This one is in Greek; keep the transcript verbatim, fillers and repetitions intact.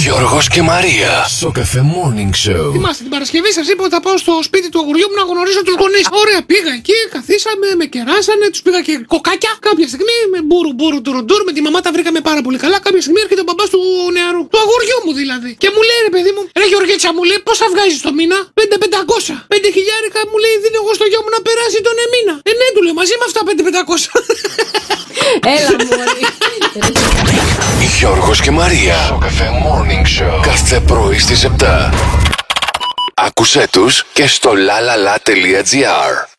Γιώργος και Μαρία. Σοκαφέ Morning Show. Θυμάστε την Παρασκευή, σας είπα ότι θα πάω στο σπίτι του αγοριού μου να γνωρίσω τους γονείς. Ωραία, πήγα εκεί, καθίσαμε, με κεράσανε, τους πήγα και κοκάκια. Κάποια στιγμή με μπουρου μπουρου τουρουντούρ, με τη μαμά τα βρήκαμε πάρα πολύ καλά. Κάποια στιγμή έρχεται ο μπαμπάς του νεαρού, του αγοριού μου δηλαδή. Και μου λέει, ρε παιδί μου, ρε Γεωργίτσα, μου λέει, πόσα βγάζεις το μήνα? πέντε χιλιάδες πεντακόσια. πέντε χιλιάρικα μου λέει, δίνω εγώ στο γιο μου να περάσει τον μήνα. Ε, ναι, του λέω, μαζί με αυτά πέντε χιλιάδες πεντακόσια. Έλα μωρή. Γιώργος και Μαρία. Σοκαφέ Morning Show. Κάθε πρωί στις επτά. Άκουσέ τους και στο lalala.gr.